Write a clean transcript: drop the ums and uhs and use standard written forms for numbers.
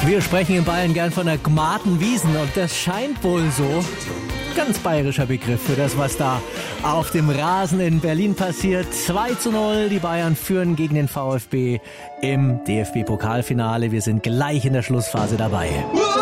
Wir sprechen in Bayern gern von der Gmatenwiesen und das scheint wohl so. Ganz bayerischer Begriff für das, was da auf dem Rasen in Berlin passiert. 2:0, die Bayern führen gegen den VfB im DFB-Pokalfinale. Wir sind gleich in der Schlussphase dabei.